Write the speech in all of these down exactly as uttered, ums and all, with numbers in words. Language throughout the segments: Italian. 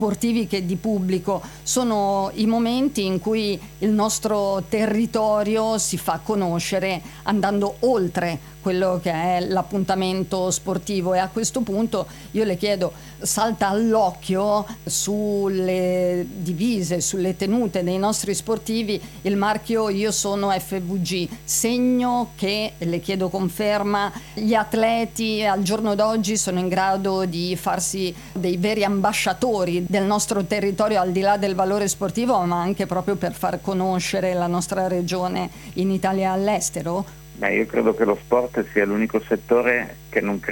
sportivi che di pubblico, sono i momenti in cui il nostro territorio si fa conoscere andando oltre quello che è l'appuntamento sportivo, e a questo punto io le chiedo, salta all'occhio sulle divise, sulle tenute dei nostri sportivi il marchio Io sono F V G, segno che, le chiedo conferma, gli atleti al giorno d'oggi sono in grado di farsi dei veri ambasciatori del nostro territorio, al di là del valore sportivo, ma anche proprio per far conoscere la nostra regione in Italia e all'estero? Beh, io credo che lo sport sia l'unico settore che non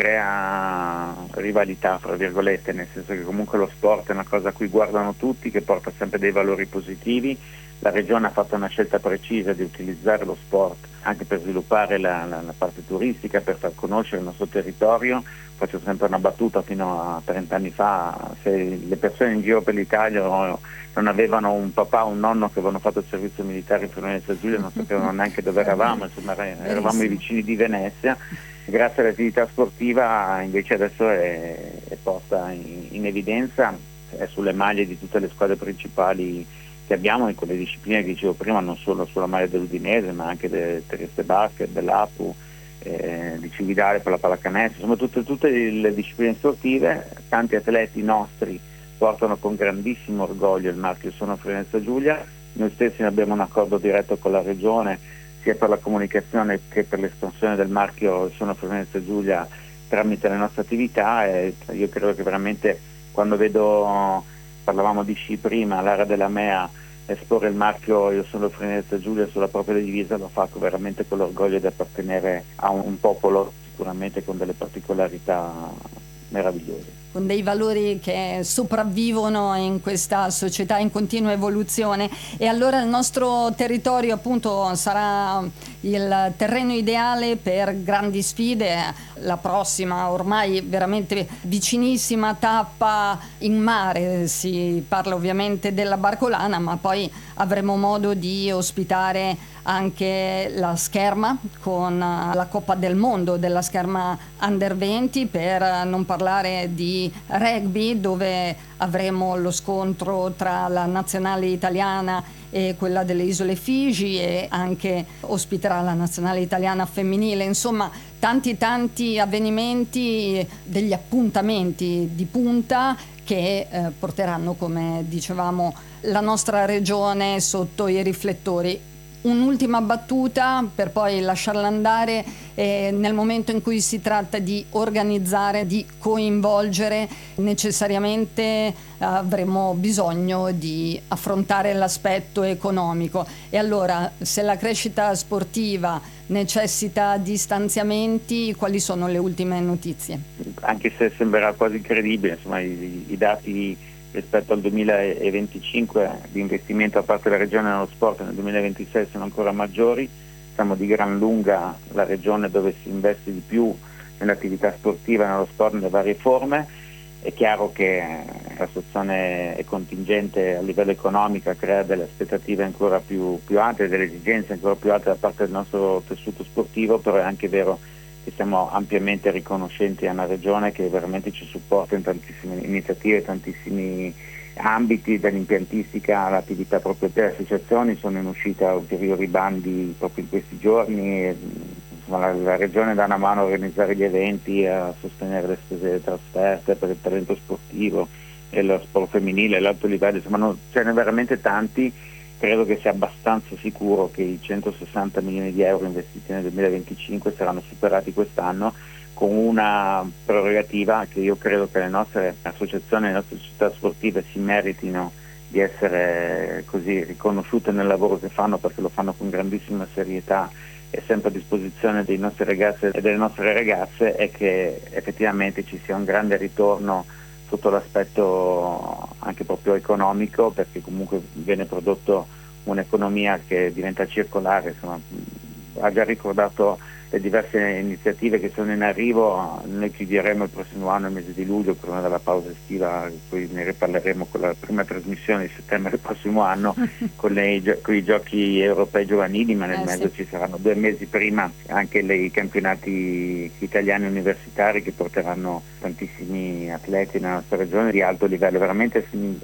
crea rivalità, fra virgolette, nel senso che comunque lo sport è una cosa a cui guardano tutti, che porta sempre dei valori positivi. La Regione ha fatto una scelta precisa di utilizzare lo sport anche per sviluppare la, la, la parte turistica, per far conoscere il nostro territorio. Faccio sempre una battuta: fino a trenta anni fa, se le persone in giro per l'Italia non avevano un papà o un nonno che avevano fatto il servizio militare in Friuli Venezia Giulia, non sapevano neanche dove eravamo, insomma eravamo i vicini di Venezia. Grazie all'attività sportiva invece adesso è, è posta in, in evidenza, è sulle maglie di tutte le squadre principali che abbiamo in quelle discipline che dicevo prima, non solo sulla maglia dell'Udinese ma anche del Trieste Basket, dell'A P U, eh, di Cividale per la pallacanestro, insomma tutte, tutte le discipline sportive. Tanti atleti nostri portano con grandissimo orgoglio il marchio Sono Friuli Venezia Giulia. Noi stessi abbiamo un accordo diretto con la Regione sia per la comunicazione che per l'espansione del marchio Sono Friuli Venezia Giulia tramite le nostre attività, e io credo che veramente, quando vedo, parlavamo di sci prima, l'area della Mea esporre il marchio Io sono Friuli Venezia Giulia sulla propria divisa, lo fa veramente con l'orgoglio di appartenere a un, un popolo sicuramente con delle particolarità meravigliose, con dei valori che sopravvivono in questa società in continua evoluzione. E allora il nostro territorio appunto sarà il terreno ideale per grandi sfide. La prossima, ormai veramente vicinissima tappa in mare, si parla ovviamente della Barcolana, ma poi avremo modo di ospitare anche la scherma con la Coppa del Mondo della scherma Under venti, per non parlare di rugby, dove avremo lo scontro tra la nazionale italiana e quella delle isole Figi, e anche ospiterà la nazionale italiana femminile. Insomma, tanti tanti avvenimenti, degli appuntamenti di punta che eh, porteranno, come dicevamo, la nostra regione sotto i riflettori. Un'ultima battuta per poi lasciarla andare: eh, nel momento in cui si tratta di organizzare, di coinvolgere, necessariamente eh, avremo bisogno di affrontare l'aspetto economico, e allora, se la crescita sportiva necessita di stanziamenti, quali sono le ultime notizie? Anche se sembrerà quasi incredibile, insomma i, i dati rispetto al duemilaventicinque di investimento da parte della Regione nello sport nel duemilaventisei sono ancora maggiori. Siamo di gran lunga la regione dove si investe di più nell'attività sportiva, nello sport, nelle varie forme. È chiaro che la situazione è contingente a livello economico, crea delle aspettative ancora più, più alte, delle esigenze ancora più alte da parte del nostro tessuto sportivo, però è anche vero che siamo ampiamente riconoscenti a una regione che veramente ci supporta in tantissime iniziative, tantissimi ambiti, dall'impiantistica all'attività proprio delle associazioni. Sono in uscita ulteriori bandi proprio in questi giorni, e, insomma, la, la regione dà una mano a organizzare gli eventi, a sostenere le spese delle trasferte per il talento sportivo e lo sport femminile, l'alto livello, insomma non, ce ne veramente tanti. Credo che sia abbastanza sicuro che i centosessanta milioni di euro investiti nel duemilaventicinque saranno superati quest'anno, con una prerogativa che io credo che le nostre associazioni, le nostre società sportive si meritino di essere così riconosciute nel lavoro che fanno, perché lo fanno con grandissima serietà e sempre a disposizione dei nostri ragazzi e delle nostre ragazze, e che effettivamente ci sia un grande ritorno sotto l'aspetto anche proprio economico, perché comunque viene prodotto un'economia che diventa circolare. Insomma, ha già ricordato le diverse iniziative che sono in arrivo. Noi chiuderemo il prossimo anno, il mese di luglio, prima della pausa estiva, poi ne riparleremo con la prima trasmissione di settembre del prossimo anno con, le, con i giochi europei giovanili, ma nel Eh, mezzo sì. ci saranno due mesi prima anche le, i campionati italiani universitari che porteranno tantissimi atleti nella nostra regione di alto livello. Veramente